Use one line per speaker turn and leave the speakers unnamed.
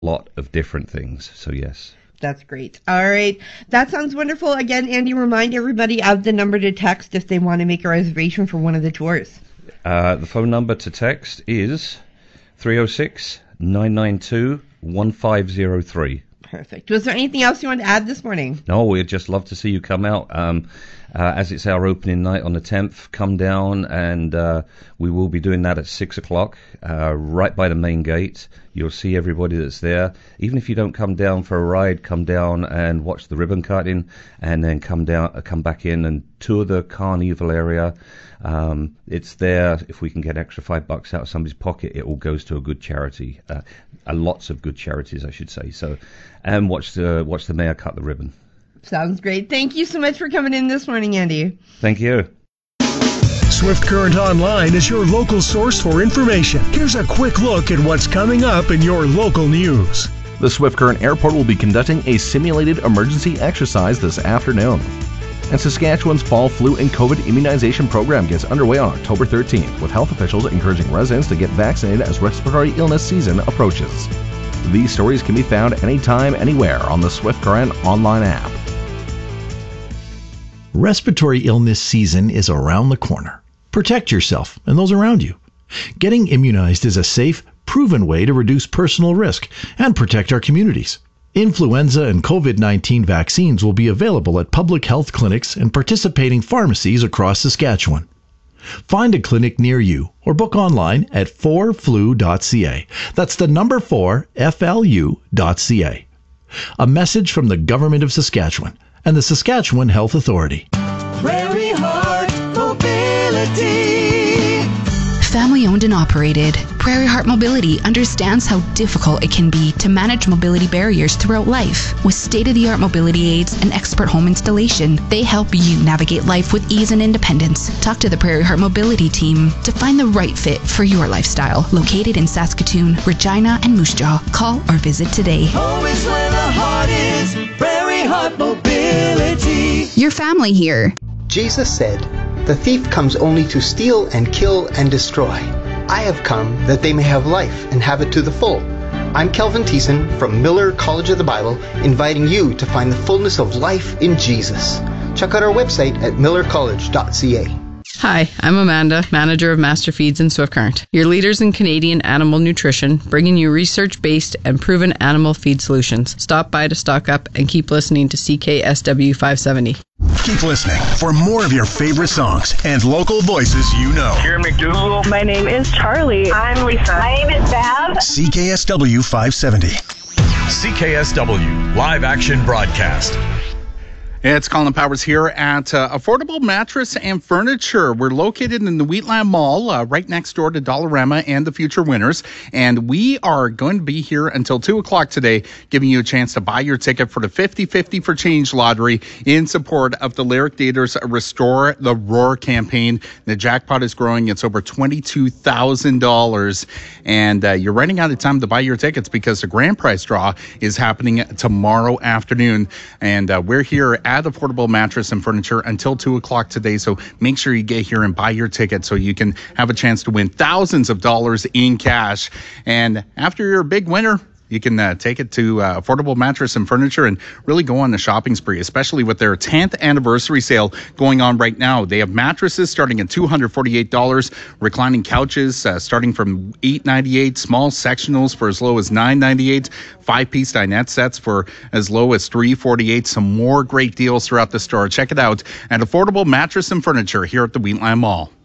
lot of different things. So yes.
That's great. All right. That sounds wonderful. Again, Andy, remind everybody of the number to text if they want to make a reservation for one of the tours.
The phone number to text is 306-992-1503.
Perfect. Was there anything else you want to add this morning?
No, we'd just love to see you come out. As it's our opening night on the 10th, come down, and we will be doing that at 6 o'clock, right by the main gate. You'll see everybody that's there. Even if you don't come down for a ride, come down and watch the ribbon cutting, and then come back in and tour the carnival area. It's there. If we can get extra $5 out of somebody's pocket, it all goes to a good charity. Lots of good charities, I should say. So, and watch the mayor cut the ribbon.
Sounds great. Thank you so much for coming in this morning, Andy.
Thank you.
Swift Current Online is your local source for information. Here's a quick look at what's coming up in your local news.
The Swift Current Airport will be conducting a simulated emergency exercise this afternoon. And Saskatchewan's fall flu and COVID immunization program gets underway on October 13th, with health officials encouraging residents to get vaccinated as respiratory illness season approaches. These stories can be found anytime, anywhere on the Swift Current online app.
Respiratory illness season is around the corner. Protect yourself and those around you. Getting immunized is a safe, proven way to reduce personal risk and protect our communities. Influenza and COVID-19 vaccines will be available at public health clinics and participating pharmacies across Saskatchewan. Find a clinic near you or book online at 4flu.ca. That's the number 4, FLU.ca. A message from the Government of Saskatchewan and the Saskatchewan Health Authority.
Prairie Heart Mobility.
Family owned and operated, Prairie Heart Mobility understands how difficult it can be to manage mobility barriers throughout life. With state-of-the-art mobility aids and expert home installation, they help you navigate life with ease and independence. Talk to the Prairie Heart Mobility team to find the right fit for your lifestyle. Located in Saskatoon, Regina, and Moose Jaw. Call or visit today.
Home is where the heart is. Prairie Heart Mobility.
Your family here.
Jesus said, "The thief comes only to steal and kill and destroy. I have come that they may have life and have it to the full." I'm Kelvin Thiessen from Miller College of the Bible, inviting you to find the fullness of life in Jesus. Check out our website at millercollege.ca.
Hi, I'm Amanda, manager of Master Feeds in Swift Current, your leaders in Canadian animal nutrition, bringing you research-based and proven animal feed solutions. Stop by to stock up and keep listening to CKSW 570.
Keep listening for more of your favorite songs and local voices you know.
Kieran McDougall.
My name is Charlie.
I'm Lisa. My name is Bev.
CKSW 570.
CKSW Live Action Broadcast.
It's Colin Powers here at Affordable Mattress and Furniture. We're located in the Wheatland Mall, right next door to Dollarama and the Future Winners. And we are going to be here until 2 o'clock today, giving you a chance to buy your ticket for the 50-50 for Change lottery in support of the Lyric Theatre's Restore the Roar campaign. The jackpot is growing. It's over $22,000. And you're running out of time to buy your tickets because the grand prize draw is happening tomorrow afternoon. And we're here at Affordable Mattress and Furniture until 2 o'clock today. So make sure you get here and buy your ticket so you can have a chance to win thousands of dollars in cash. And after you're a big winner, you can take it to Affordable Mattress and Furniture and really go on the shopping spree, especially with their 10th anniversary sale going on right now. They have mattresses starting at $248, reclining couches starting from $898, small sectionals for as low as $998, 5-piece dinette sets for as low as $348. Some more great deals throughout the store. Check it out at Affordable Mattress and Furniture here at the Wheatland Mall.